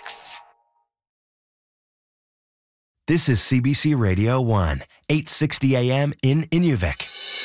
mix. This is CBC Radio 1, 860 AM in Inuvik.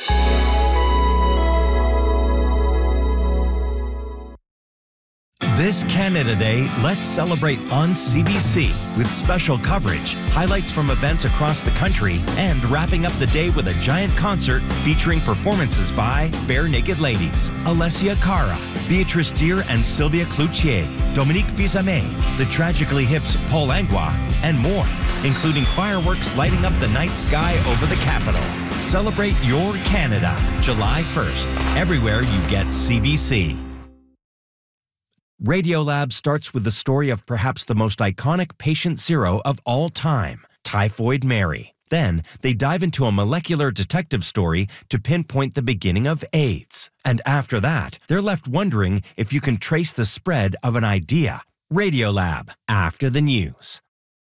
This Canada Day, let's celebrate on CBC with special coverage, highlights from events across the country, and wrapping up the day with a giant concert featuring performances by Bare Naked Ladies, Alessia Cara, Beatrice Deer and Sylvia Cloutier, Dominique Fils-Aimé, the Tragically Hip's Paul Langlois, and more, including fireworks lighting up the night sky over the capital. Celebrate your Canada, July 1st, everywhere you get CBC. Radiolab starts with the story of perhaps the most iconic patient zero of all time, Typhoid Mary. Then, they dive into a molecular detective story to pinpoint the beginning of AIDS. And after that, they're left wondering if you can trace the spread of an idea. Radiolab, after the news.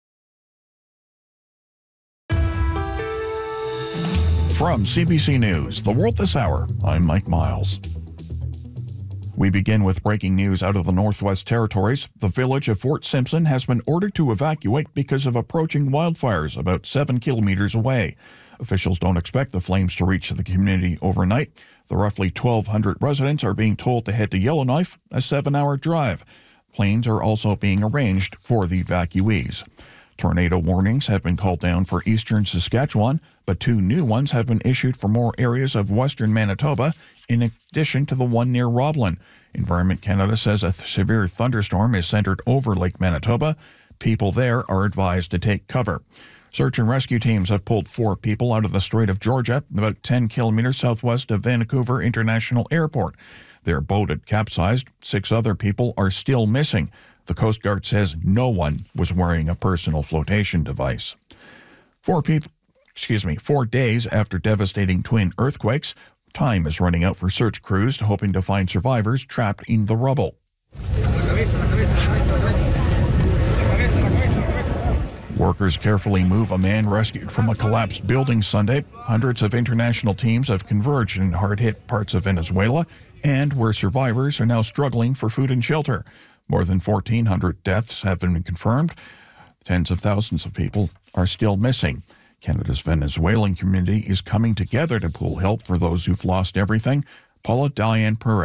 From CBC News, The World This Hour, I'm Mike Miles. We begin with breaking news out of the Northwest Territories. The village of Fort Simpson has been ordered to evacuate because of approaching wildfires about 7 kilometers away. Officials don't expect the flames to reach the community overnight. The roughly 1,200 residents are being told to head to Yellowknife, a 7-hour drive. Planes are also being arranged for the evacuees. Tornado warnings have been called down for eastern Saskatchewan, but 2 new ones have been issued for more areas of western Manitoba, in addition to the one near Roblin. Environment Canada says a severe thunderstorm is centered over Lake Manitoba. People there are advised to take cover. Search and rescue teams have pulled 4 people out of the Strait of Georgia, about 10 kilometers southwest of Vancouver International Airport. Their boat had capsized. 6 other people are still missing. The Coast Guard says no one was wearing a personal flotation device. 4 days after devastating twin earthquakes, time is running out for search crews hoping to find survivors trapped in the rubble. Workers carefully move a man rescued from a collapsed building Sunday. Hundreds of international teams have converged in hard-hit parts of Venezuela, and where survivors are now struggling for food and shelter. More than 1,400 deaths have been confirmed. Tens of thousands of people are still missing. Canada's Venezuelan community is coming together to pool help for those who've lost everything. Paula Diane Perez